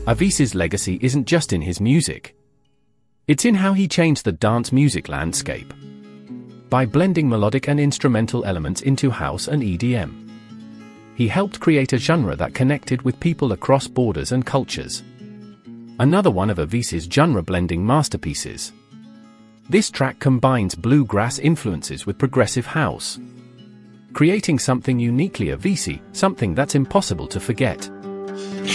Avicii's legacy isn't just in his music. It's in how he changed the dance music landscape. By blending melodic and instrumental elements into house and EDM, he helped create a genre that connected with people across borders and cultures. Another one of Avicii's genre-blending masterpieces. This track combines bluegrass influences with progressive house, creating something uniquely Avicii, something that's impossible to forget.